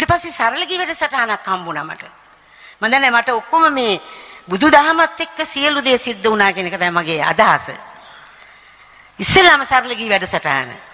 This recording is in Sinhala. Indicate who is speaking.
Speaker 1: ඊට පස්සේ සරල ගී වැඩසටහනක් හම්බුණා මට. මම දන්නේ මට ඔක්කොම මේ බුදුදහමත් එක්ක සියලු දේ සිද්ධ වුණා කියන එක තමයි මගේ අදහස. ඉස්සෙල්ලාම සරල ගී වැඩසටහන.